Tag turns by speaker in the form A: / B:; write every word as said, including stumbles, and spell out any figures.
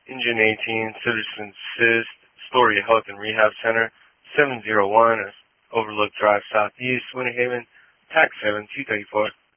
A: Engine eighteen, Citizen Assist, Story Health and Rehab Center, seven zero one Overlook Drive Southeast, Winter Haven, Tax seven two thirty-four.